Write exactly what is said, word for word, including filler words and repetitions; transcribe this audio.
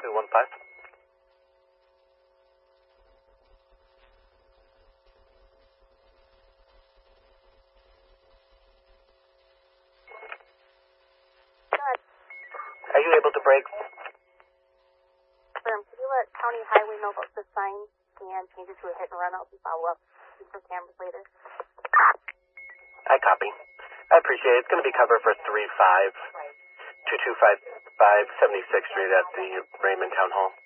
two one five. Are you able to break? Firm, could you let County Highway know about the sign and change it to a hit and run? I'll be follow up for cameras later. I copy. I appreciate it. It's going to be covered for three five two two five five seventy-sixth Street at the Raymond Town Hall.